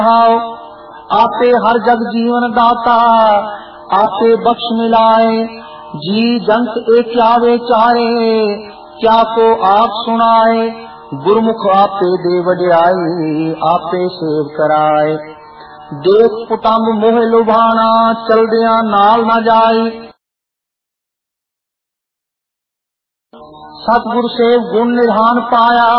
आपे हर जग जीवन दाता, आपे बख्श मिलाए। जी जंत एक आवे चारे, क्या को आप सुनाए। गुरमुख आपे दे वड्याई, आपे सेव कराए। देख कुटुंब मोह लुभाना, चलदियां नाल न जाई। सतगुर से गुण निधान पाया,